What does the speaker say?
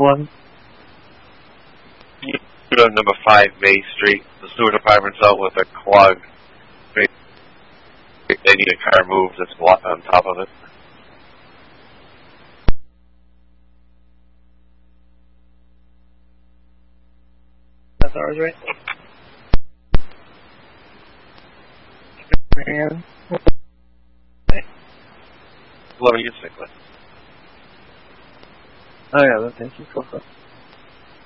11? Number 5 May Street. The sewer department's out with a clog. They need a car moved that's on top of it. That's ours, right? Man. 11 years, Nicholas. Oh yeah, thank you. Cool.